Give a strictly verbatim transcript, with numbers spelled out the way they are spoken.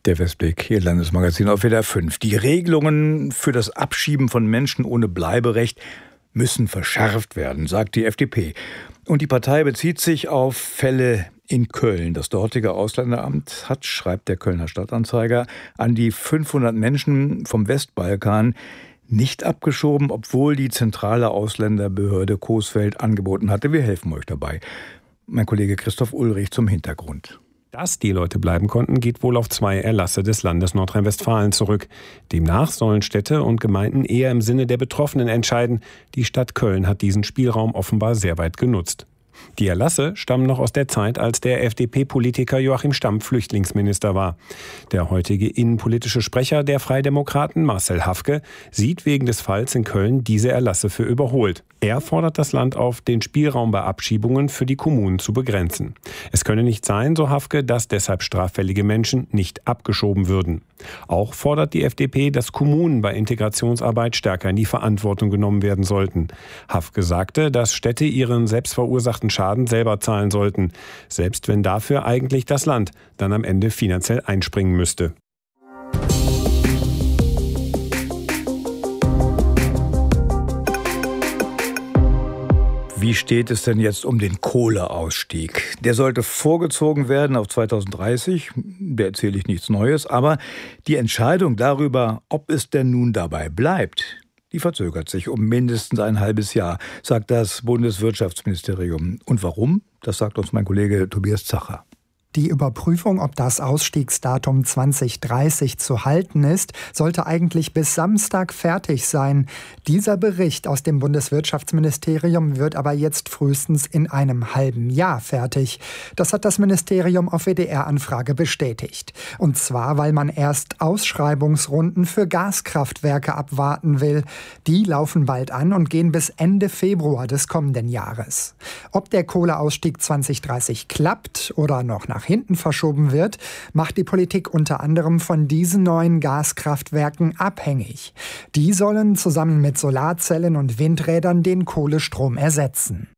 Der Westblick, Ihr Landesmagazin auf W D R fünf. Die Regelungen für das Abschieben von Menschen ohne Bleiberecht müssen verschärft werden, sagt die F D P. Und die Partei bezieht sich auf Fälle in Köln. Das dortige Ausländeramt hat, schreibt der Kölner Stadtanzeiger, an die fünfhundert Menschen vom Westbalkan nicht abgeschoben, obwohl die zentrale Ausländerbehörde Coesfeld angeboten hatte. Wir helfen euch dabei. Mein Kollege Christoph Ulrich zum Hintergrund. Dass die Leute bleiben konnten, geht wohl auf zwei Erlasse des Landes Nordrhein-Westfalen zurück. Demnach sollen Städte und Gemeinden eher im Sinne der Betroffenen entscheiden. Die Stadt Köln hat diesen Spielraum offenbar sehr weit genutzt. Die Erlasse stammen noch aus der Zeit, als der F D P-Politiker Joachim Stamm Flüchtlingsminister war. Der heutige innenpolitische Sprecher der Freidemokraten, Marcel Hafke, sieht wegen des Falls in Köln diese Erlasse für überholt. Er fordert das Land auf, den Spielraum bei Abschiebungen für die Kommunen zu begrenzen. Es könne nicht sein, so Hafke, dass deshalb straffällige Menschen nicht abgeschoben würden. Auch fordert die F D P, dass Kommunen bei Integrationsarbeit stärker in die Verantwortung genommen werden sollten. Hafke sagte, dass Städte ihren selbstverursachten Schaden selber zahlen sollten, selbst wenn dafür eigentlich das Land dann am Ende finanziell einspringen müsste. Wie steht es denn jetzt um den Kohleausstieg? Der sollte vorgezogen werden auf zweitausenddreißig. Da erzähle ich nichts Neues. Aber die Entscheidung darüber, ob es denn nun dabei bleibt, die verzögert sich um mindestens ein halbes Jahr, sagt das Bundeswirtschaftsministerium. Und warum? Das sagt uns mein Kollege Tobias Zacher. Die Überprüfung, ob das Ausstiegsdatum zwanzig dreißig zu halten ist, sollte eigentlich bis Samstag fertig sein. Dieser Bericht aus dem Bundeswirtschaftsministerium wird aber jetzt frühestens in einem halben Jahr fertig. Das hat das Ministerium auf W D R-Anfrage bestätigt. Und zwar, weil man erst Ausschreibungsrunden für Gaskraftwerke abwarten will. Die laufen bald an und gehen bis Ende Februar des kommenden Jahres. Ob der Kohleausstieg zwanzig dreißig klappt oder noch nach hinten verschoben wird, macht die Politik unter anderem von diesen neuen Gaskraftwerken abhängig. Die sollen zusammen mit Solarzellen und Windrädern den Kohlestrom ersetzen.